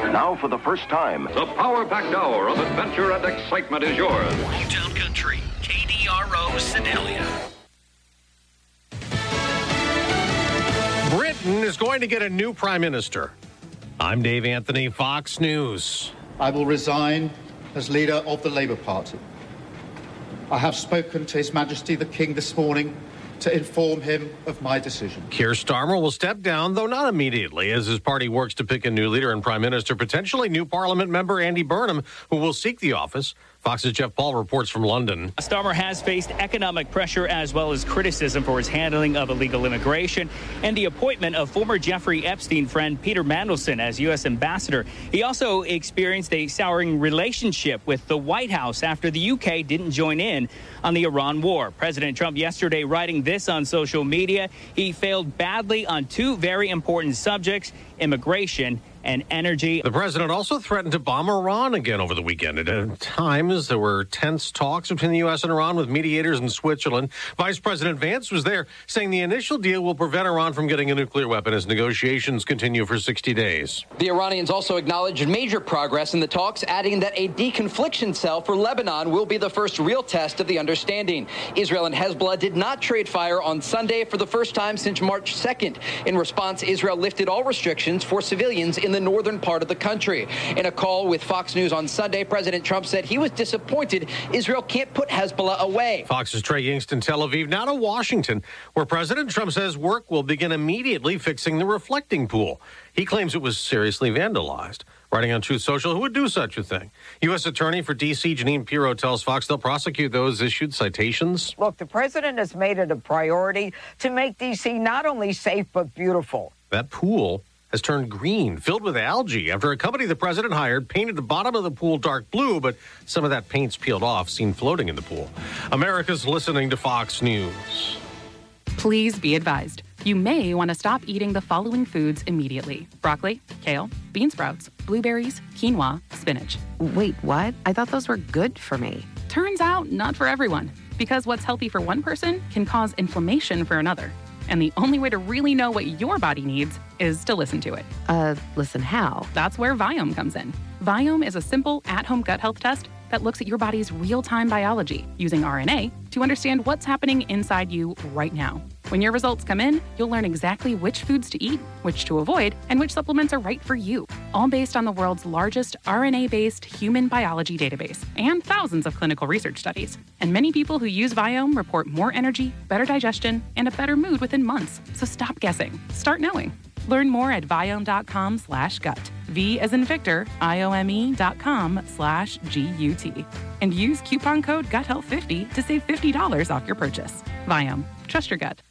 Now, for the first time, the power-packed hour of adventure and excitement is yours. Hometown Country, KDRO Sedalia. Britain is going to get a new prime minister. I'm Dave Anthony, Fox News. I will resign as leader of the Labour Party. I have spoken to His Majesty the King this morning to inform him of my decision. Keir Starmer will step down, though not immediately, as his party works to pick a new leader and prime minister, potentially new parliament member Andy Burnham, who will seek the office. Fox's Jeff Paul reports from London. Starmer has faced economic pressure as well as criticism for his handling of illegal immigration and the appointment of former Jeffrey Epstein friend Peter Mandelson as U.S. ambassador. He also experienced a souring relationship with the White House after the UK didn't join in on the Iran war. President Trump yesterday writing this on social media. He failed badly on two very important subjects, immigration and energy. The president also threatened to bomb Iran again over the weekend. At times, there were tense talks between the U.S. and Iran with mediators in Switzerland. Vice President Vance was there, saying the initial deal will prevent Iran from getting a nuclear weapon as negotiations continue for 60 days. The Iranians also acknowledged major progress in the talks, adding that a deconfliction cell for Lebanon will be the first real test of the understanding. Israel and Hezbollah did not trade fire on Sunday for the first time since March 2nd. In response, Israel lifted all restrictions for civilians in the northern part of the country. In a call with Fox News on Sunday, President Trump said he was disappointed Israel can't put Hezbollah away. Fox's Trey Yingst in Tel Aviv, now to Washington, where President Trump says work will begin immediately fixing the reflecting pool. He claims it was seriously vandalized. Writing on Truth Social, who would do such a thing? U.S. Attorney for D.C. Janine Pirro tells Fox they'll prosecute those issued citations. Look, the president has made it a priority to make D.C. not only safe but beautiful. That pool has turned green, filled with algae, after a company the president hired painted the bottom of the pool dark blue, but some of that paint's peeled off, seen floating in the pool. America's listening to Fox News. Please be advised. You may want to stop eating the following foods immediately: broccoli, kale, bean sprouts, blueberries, quinoa, spinach. Wait, what? I thought those were good for me. Turns out, not for everyone, because what's healthy for one person can cause inflammation for another. And the only way to really know what your body needs is to listen to it. Listen how? That's where Viome comes in. Viome is a simple, at-home gut health test that looks at your body's real-time biology using RNA to understand what's happening inside you right now. When your results come in, you'll learn exactly which foods to eat, which to avoid, and which supplements are right for you, all based on the world's largest RNA-based human biology database and thousands of clinical research studies. And many people who use Viome report more energy, better digestion, and a better mood within months. So stop guessing. Start knowing. Learn more at Viome.com/gut. V as in Victor, IOME.com/GUT. And use coupon code GUTHEALTH50 to save $50 off your purchase. Viome. Trust your gut.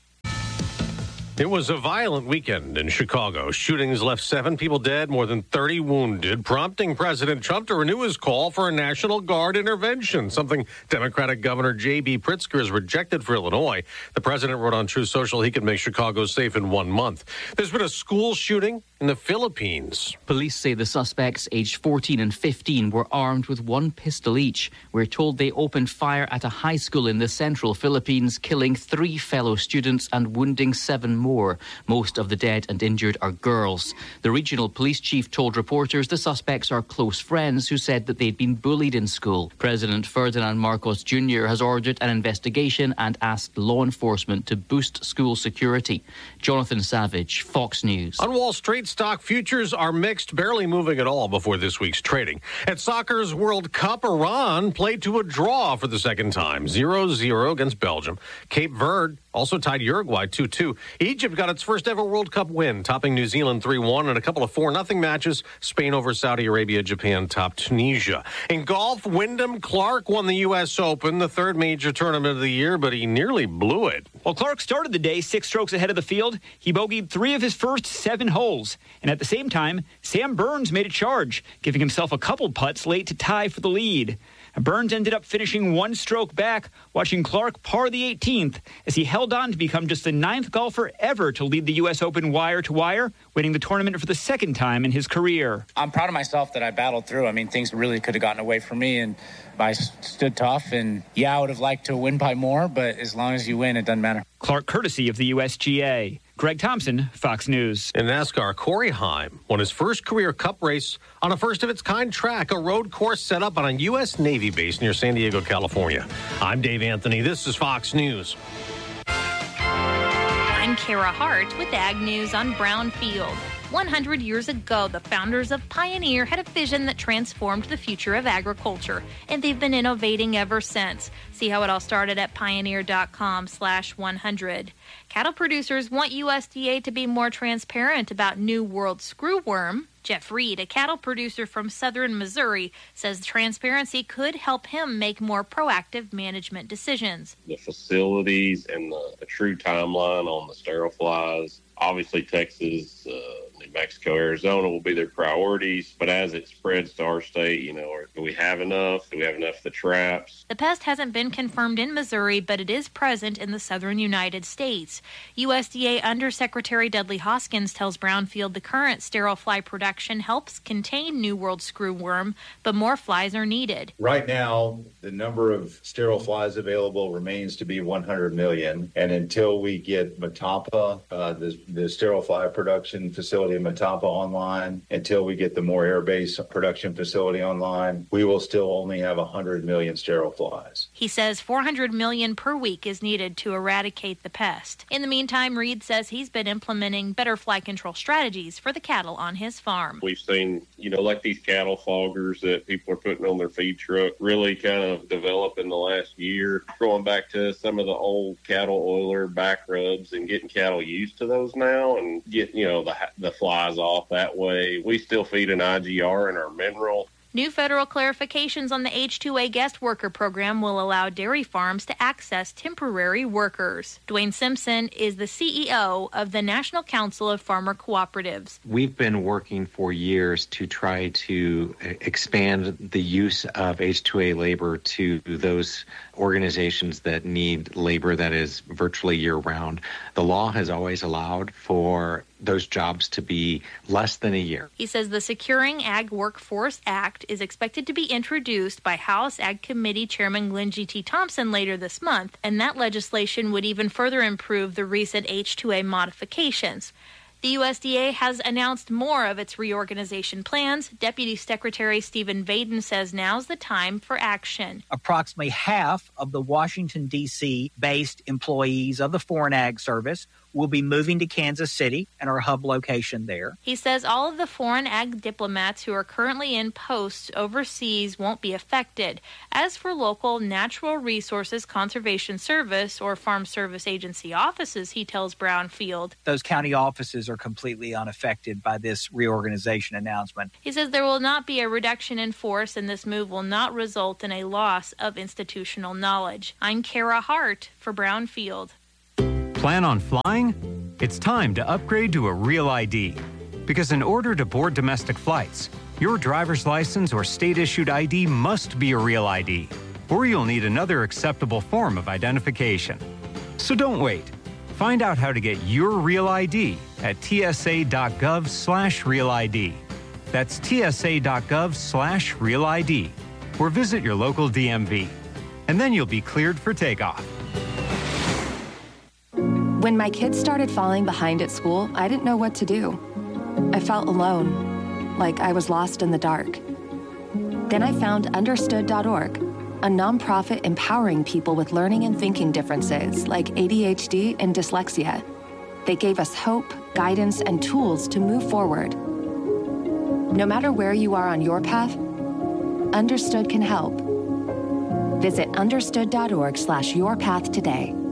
It was a violent weekend in Chicago. Shootings left 7 people dead, more than 30 wounded, prompting President Trump to renew his call for a National Guard intervention, something Democratic Governor J.B. Pritzker has rejected for Illinois. The president wrote on Truth Social he could make Chicago safe in 1 month. There's been a school shooting in the Philippines. Police say the suspects, aged 14 and 15, were armed with 1 pistol each. We're told they opened fire at a high school in the central Philippines, killing 3 fellow students and wounding 7 more. Most of the dead and injured are girls. The regional police chief told reporters the suspects are close friends who said that they'd been bullied in school. President Ferdinand Marcos Jr. has ordered an investigation and asked law enforcement to boost school security. Jonathan Savage, Fox News. On Wall Street, stock futures are mixed, barely moving at all before this week's trading. At soccer's World Cup, Iran played to a draw for the second time, 0-0 against Belgium. Cape Verde also tied Uruguay 2-2. Egypt got its first ever World Cup win, topping New Zealand 3-1 in a couple of 4-0 matches. Spain over Saudi Arabia, Japan topped Tunisia. In golf, Wyndham Clark won the U.S. Open, the third major tournament of the year, but he nearly blew it. Well, Clark started the day 6 strokes ahead of the field. He bogeyed 3 of his first 7 holes. And at the same time, Sam Burns made a charge, giving himself a couple putts late to tie for the lead. Burns ended up finishing 1 stroke back, watching Clark par the 18th as he held on to become just the 9th golfer ever to lead the U.S. Open wire to wire, winning the tournament for the second time in his career. I'm proud of myself that I battled through. I mean, things really could have gotten away from me, and I stood tough. And yeah, I would have liked to win by more, but as long as you win, it doesn't matter. Clark, courtesy of the USGA. Greg Thompson, Fox News. In NASCAR, Corey Heim won his first career Cup race on a first-of-its-kind track, a road course set up on a U.S. Navy base near San Diego, California. I'm Dave Anthony. This is Fox News. I'm Kara Hart with Ag News on Brownfield. 100 years ago, the founders of Pioneer had a vision that transformed the future of agriculture, and they've been innovating ever since. See how it all started at pioneer.com/100. Cattle producers want USDA to be more transparent about New World screwworm. Jeff Reed, a cattle producer from southern Missouri, says transparency could help him make more proactive management decisions. The facilities and the true timeline on the sterile flies. Obviously, Texas, New Mexico, Arizona will be their priorities. But as it spreads to our state, do we have enough? Do we have enough of the traps? The pest hasn't been confirmed in Missouri, but it is present in the southern United States. USDA Undersecretary Dudley Hoskins tells Brownfield the current sterile fly production helps contain New World screwworm, but more flies are needed. Right now, the number of sterile flies available remains to be 100 million. And until we get Matapa, the sterile fly production facility in Matapa online, until we get the more air-based production facility online, we will still only have 100 million sterile flies. He says 400 million per week is needed to eradicate the pest. In the meantime, Reed says he's been implementing better fly control strategies for the cattle on his farm. We've seen, like these cattle foggers that people are putting on their feed truck really kind of develop in the last year, going back to some of the old cattle oiler back rubs and getting cattle used to those now and get, the flies off that way. We still feed an IGR in our mineral. New federal clarifications on the H-2A guest worker program will allow dairy farms to access temporary workers. Dwayne Simpson is the CEO of the National Council of Farmer Cooperatives. We've been working for years to try to expand the use of H-2A labor to those organizations that need labor that is virtually year-round. The law has always allowed for those jobs to be less than a year. He says the Securing Ag Workforce Act is expected to be introduced by House Ag Committee Chairman Glenn G.T. Thompson later this month, and that legislation would even further improve the recent H-2A modifications. The USDA has announced more of its reorganization plans. Deputy Secretary Stephen Vaden says now's the time for action. Approximately half of the Washington, D.C. based employees of the Foreign Ag Service will be moving to Kansas City and our hub location there. He says all of the foreign ag diplomats who are currently in posts overseas won't be affected. As for local Natural Resources Conservation Service or Farm Service Agency offices, he tells Brownfield, those county offices are completely unaffected by this reorganization announcement. He says there will not be a reduction in force and this move will not result in a loss of institutional knowledge. I'm Kara Hart for Brownfield. Plan on flying? It's time to upgrade to a Real ID. Because in order to board domestic flights, your driver's license or state-issued ID must be a Real ID, or you'll need another acceptable form of identification. So don't wait. Find out how to get your Real ID at tsa.gov/Real ID. That's tsa.gov/Real ID, or visit your local DMV. And then you'll be cleared for takeoff. When my kids started falling behind at school, I didn't know what to do. I felt alone, like I was lost in the dark. Then I found Understood.org, a nonprofit empowering people with learning and thinking differences like ADHD and dyslexia. They gave us hope, guidance, and tools to move forward. No matter where you are on your path, Understood can help. Visit Understood.org/yourpath today.